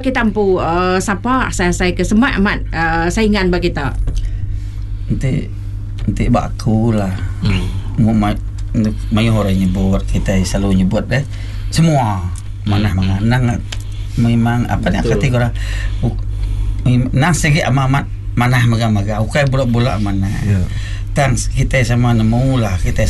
kita ampu siapa saya ke semak amat saingan bagi kita. Nanti baku lah. Mai orang nyebut, kita selalu nyebut semua manah manganang memang apa nak kata orang nang segi amat manah maga-maga ukai bulak-bulak mana. Tang kita sama nemu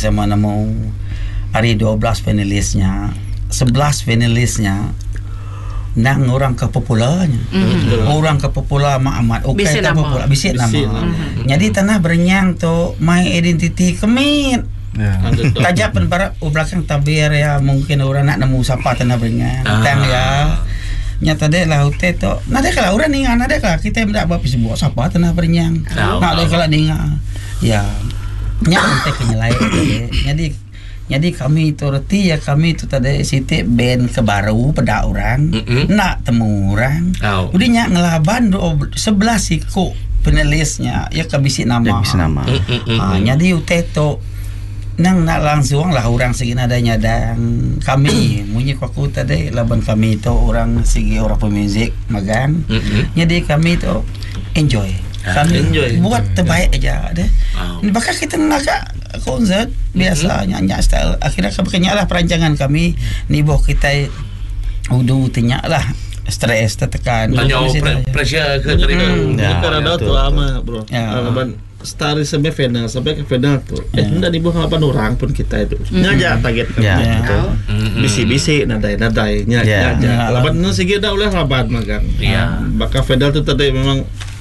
hari 12 panelisnya, 11 panelisnya nang orang kepopularnya. Orang kepopular amat ukai tak popular bisik nama. Jadi tanah berenyang tu my identity kemit. Tajapan para belakang tabir ya, mungkin orang nak nemu siapa tanah berengan tang ya nyata deh lah hotel tu nade kalau orang ningan nade kalau kita tidak buat sebuah siapa tanah berenyang nak deh kalau ningan ya nyata kenyalai jadi kami itu reti ya kami itu tadi sitik band ke baru pada orang nak temu orang udah nyak ngelaban 11 siku penulisnya ya kebisik nama jadi hotel tu nang nak langsung lah orang segi nadanya dan kami munyi aku tadi laban kami tu orang segi orang pemuzik magang jadi kami tu enjoy buat terbaik aja deh bakal kita ngagak konsert biasa nyanyi style akhirnya kebekenyak lah perancangan kami ni boh kita udah tenyak lah stres tertekan pressure ke kerana ada tu lama bro laban start sampai final sampai ke final tu hendak dibuang 8 orang pun kita itu ngajak target bisi-bisi nadai ngajak laban nu segi dah oleh laban makan bakal final tu tadi memang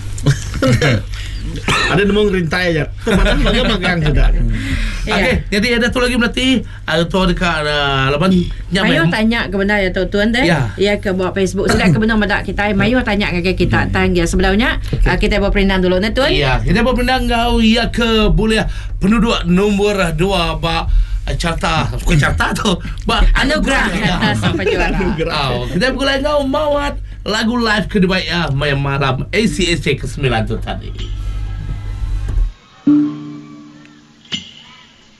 ada nemu rintai aja padahal magang sudah. Okey, jadi ada tu lagi berarti ada tu dekat laban Mayu tanya ke benda ya tuan deh. Ya ke buat Facebook sudah ke benda madak kita. Mayu tanya ke kita tang ya sebenarnya kita buat perindang dulu ni tuan. Ya, kita buat perindang kau ya ke boleh penduduk nombor 2 ba carta tu ba anugerah sampai juara. Kita boleh kau mawat lagu live kedua ya malam ACSC ke-9 tu tadi.